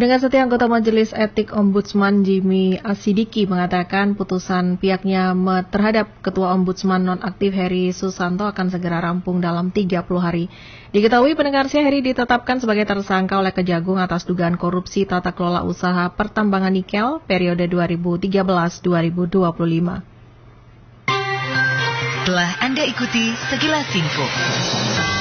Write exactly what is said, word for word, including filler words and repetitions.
Pendengar setia, anggota Majelis Etik Ombudsman Jimmy Asidiki mengatakan putusan pihaknya terhadap Ketua Ombudsman nonaktif Heri Susanto akan segera rampung dalam tiga puluh hari. Diketahui pendengar Heri ditetapkan sebagai tersangka oleh Kejagung atas dugaan korupsi tata kelola usaha pertambangan nikel periode dua ribu tiga belas sampai dua ribu dua puluh lima. Telah Anda ikuti sekilas info.